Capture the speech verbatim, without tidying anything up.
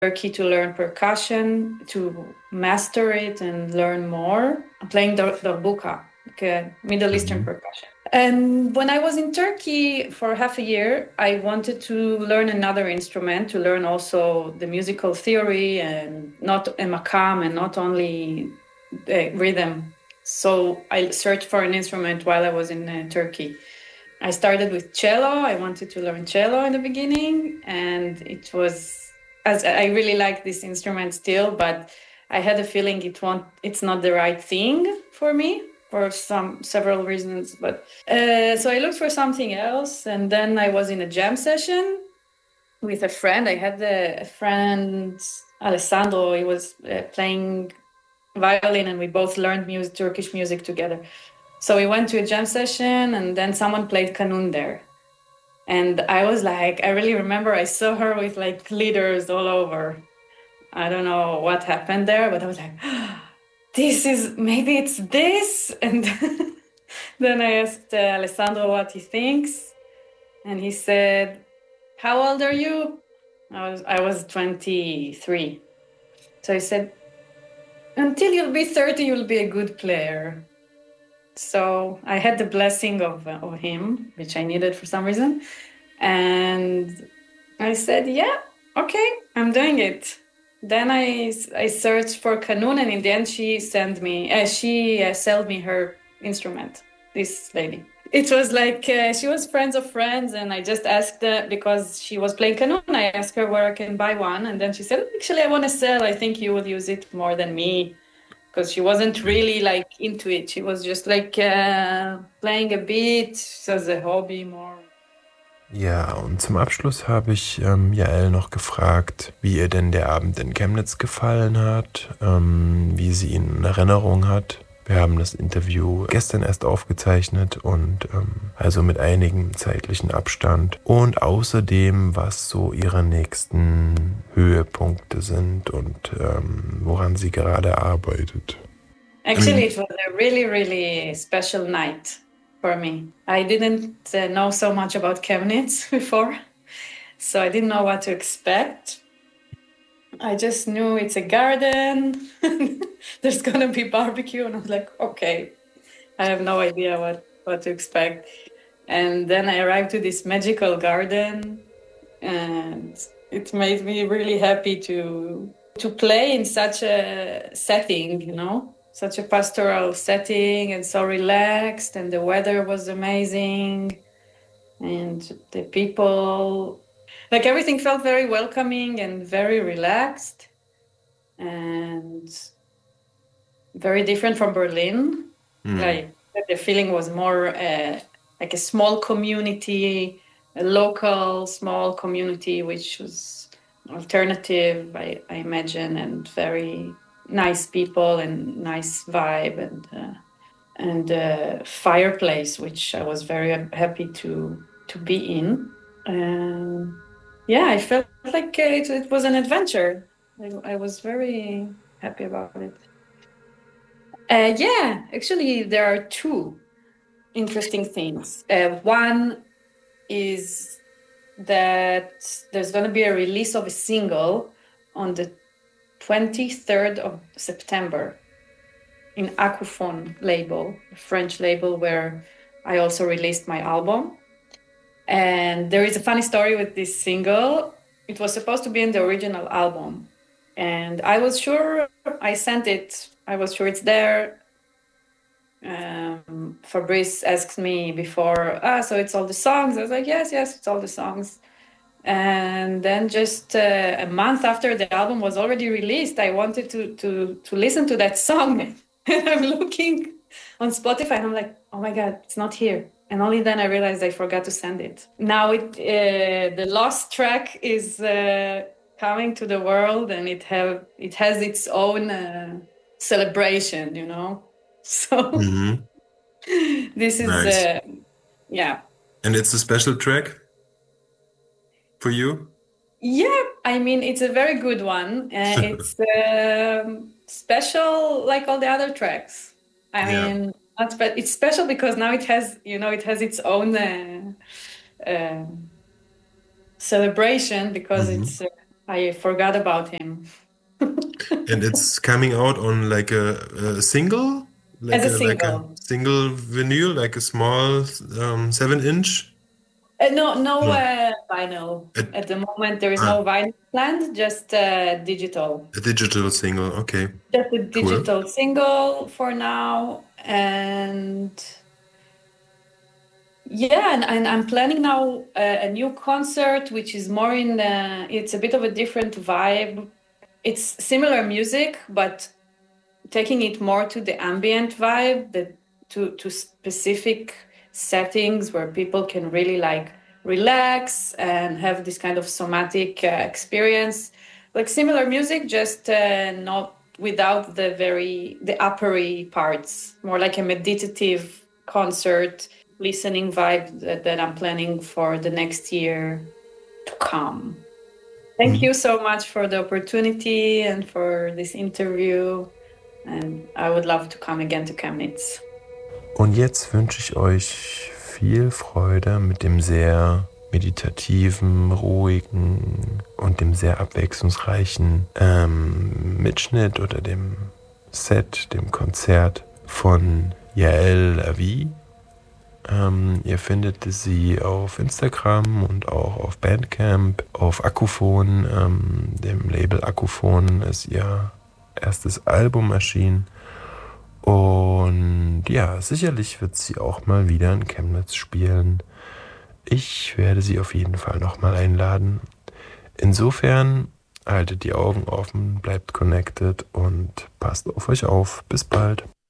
Turkey to learn percussion, to master it and learn more. I'm playing the darbuka, like a Middle Eastern Mhm. percussion. And when I was in Turkey for half a year, I wanted to learn another instrument, to learn also the musical theory and not a makam and not only the rhythm. So I searched for an instrument while I was in uh, Turkey. I started with cello. I wanted to learn cello in the beginning, and it was as I really like this instrument still, but I had a feeling it won't. It's not the right thing for me for some several reasons. But uh, so I looked for something else, and then I was in a jam session with a friend. I had a, a friend, Alessandro. He was uh, playing violin, and we both learned music, Turkish music together. So we went to a jam session, and then someone played kanun there. And I was like, I really remember I saw her with like glitters all over. I don't know what happened there, but I was like, this is maybe it's this. And then I asked uh, Alessandro what he thinks, and he said, "How old are you?" I was I was twenty-three. So he said, "Until you'll be thirty, you'll be a good player." So I had the blessing of uh, of him, which I needed for some reason, and I said, "Yeah, okay, I'm doing it." Then I, I searched for kanun, and in the end, she sent me, uh, she uh, sold me her instrument, this lady. It was like uh, she was friends of friends, and I just asked her because she was playing kanun. I asked her where I can buy one, and then she said, "Actually, I want to sell. I think you will use it more than me." Because she wasn't really like into it. She was just like uh, playing a bit as a hobby more. Ja, und zum Abschluss habe ich ähm, Jael noch gefragt, wie ihr denn der Abend in Chemnitz gefallen hat, ähm, wie sie ihn in Erinnerung hat. Wir haben das Interview gestern erst aufgezeichnet und ähm, also mit einigem zeitlichen Abstand. Und außerdem, was so ihre nächsten Höhepunkte sind und ähm, woran sie gerade arbeitet. Actually, it was a really, really special night for me. I didn't uh, know so much about Chemnitz before, so I didn't know what to expect. I just knew it's a garden. There's gonna be barbecue, and I was like, okay, I have no idea what what to expect. And then I arrived to this magical garden, and it made me really happy to to play in such a setting, you know, such a pastoral setting, and so relaxed, and the weather was amazing, and the people, like everything felt very welcoming and very relaxed and very different from Berlin. Mm. Like the feeling was more uh, like a small community, a local small community, which was alternative, I, I imagine, and very nice people and nice vibe and uh, and uh, fireplace, which I was very happy to to be in. And yeah, I felt like uh, it, it was an adventure. I, I was very happy about it. Uh, yeah, actually, there are two interesting things. Uh, one is that there's going to be a release of a single on the twenty-third of September in Aquaphone label, a French label where I also released my album. And there is a funny story with this single. It was supposed to be in the original album. And I was sure I sent it. I was sure it's there. Um, Fabrice asked me before, ah, so it's all the songs. I was like, yes, yes, it's all the songs. And then just uh, a month after the album was already released, I wanted to to to listen to that song. And I'm looking on Spotify and I'm like, oh my God, it's not here. And only then I realized I forgot to send it. Now it uh, the lost track is uh, coming to the world, and it have it has its own uh, celebration, you know. So Mhm. this is Nice. uh, yeah. And it's a special track for you? Yeah, I mean, it's a very good one. Uh, it's um, special like all the other tracks. I Yeah. mean, not spe- it's special because now it has, you know, it has its own uh, uh, celebration because Mhm. it's uh, I forgot about him. And it's coming out on like a, a single, like As a a like a single. single vinyl, like a small um, seven inch. Uh, no, no No, uh, vinyl. a, At the moment, there is ah, no vinyl planned, just uh, digital. a digital single. Okay, Just a cool. digital single for now. And yeah, and, and I'm planning now a, a new concert, which is more in the, it's a bit of a different vibe. It's similar music, but taking it more to the ambient vibe, the, to, to specific settings where people can really like relax and have this kind of somatic uh, experience. Like similar music, just uh, not without the very, the uppery parts, more like a meditative concert listening vibe that, that I'm planning for the next year to come. Thank Mhm. you so much for the opportunity and for this interview. And I would love to come again to Chemnitz. Und jetzt wünsche ich euch viel Freude mit dem sehr meditativen, ruhigen und dem sehr abwechslungsreichen ähm, Mitschnitt oder dem Set, dem Konzert von Yael Avi. Ähm, ihr findet sie auf Instagram und auch auf Bandcamp, auf Akkuphon. Ähm, dem Label Akkuphon ist ihr erstes Album erschienen. Und ja, sicherlich wird sie auch mal wieder in Chemnitz spielen. Ich werde sie auf jeden Fall nochmal einladen. Insofern haltet die Augen offen, bleibt connected und passt auf euch auf. Bis bald.